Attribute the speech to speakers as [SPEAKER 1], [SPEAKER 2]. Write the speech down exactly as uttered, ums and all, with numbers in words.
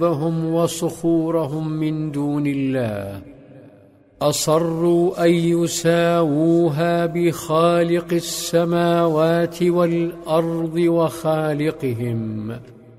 [SPEAKER 1] هم وصخورهم من دون الله، أصروا أن يساووها بخالق السماوات والأرض وخالقهم.